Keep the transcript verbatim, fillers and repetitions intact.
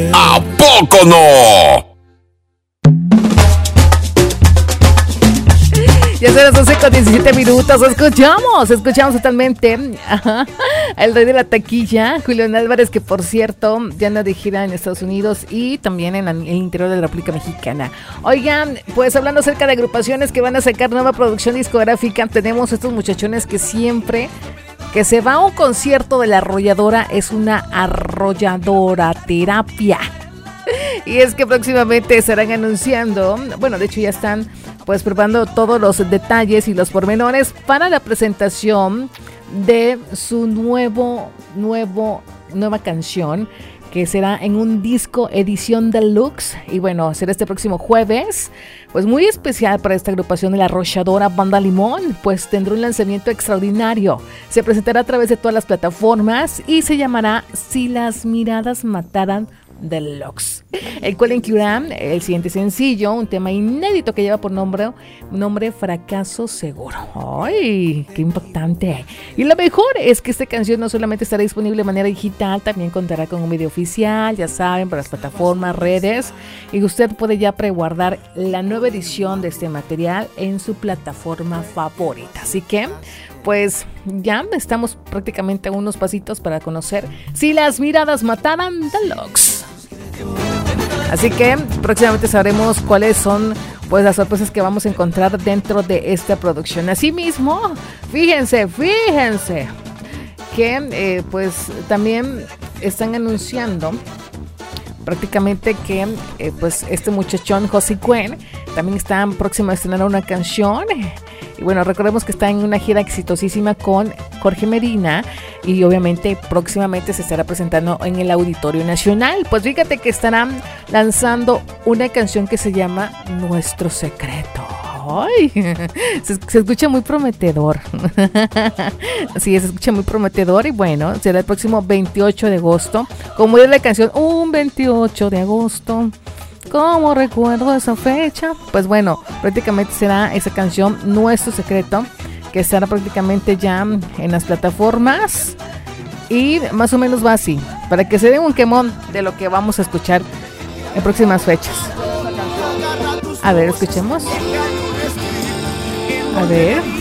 ¿A poco no? Ya son las once con diecisiete minutos. Escuchamos, escuchamos totalmente ajá, el rey de la taquilla, Julián Álvarez, que por cierto ya anda de gira en Estados Unidos y también en el interior de la República Mexicana. Oigan, pues hablando acerca de agrupaciones que van a sacar nueva producción discográfica, tenemos estos muchachones que siempre que se va a un concierto de la arrolladora es una arrolladora terapia. Y es que próximamente estarán anunciando, bueno, de hecho ya están pues preparando todos los detalles y los pormenores para la presentación de su nuevo, nuevo, nueva canción, que será en un disco edición deluxe. Y bueno, será este próximo jueves, pues muy especial para esta agrupación de la arrolladora Banda Limón, pues tendrá un lanzamiento extraordinario. Se presentará a través de todas las plataformas y se llamará Si las miradas mataran Deluxe, el cual incluirá el siguiente sencillo, un tema inédito que lleva por nombre, nombre Fracaso Seguro. ¡Ay, qué impactante! Y lo mejor es que esta canción no solamente estará disponible de manera digital, también contará con un video oficial, ya saben, para las plataformas, redes, y usted puede ya preguardar la nueva edición de este material en su plataforma favorita. Así que pues ya estamos prácticamente a unos pasitos para conocer Si las miradas mataran Deluxe. Así que próximamente sabremos cuáles son pues las sorpresas que vamos a encontrar dentro de esta producción. Asimismo, fíjense, fíjense que eh, pues también están anunciando prácticamente que eh, pues este muchachón José Cuen también está próximo a estrenar una canción. Y bueno, recordemos que está en una gira exitosísima con Jorge Medina y obviamente próximamente se estará presentando en el Auditorio Nacional. Pues fíjate que estarán lanzando una canción que se llama Nuestro Secreto. ¡Ay! Se, se escucha muy prometedor. Sí, se escucha muy prometedor y bueno, será el próximo veintiocho de agosto. Como es la canción, un veintiocho de agosto. ¿Cómo recuerdo esa fecha? Pues bueno, prácticamente será esa canción Nuestro Secreto, que estará prácticamente ya en las plataformas y más o menos va así, para que se den un quemón de lo que vamos a escuchar en próximas fechas. A ver, escuchemos. A ver.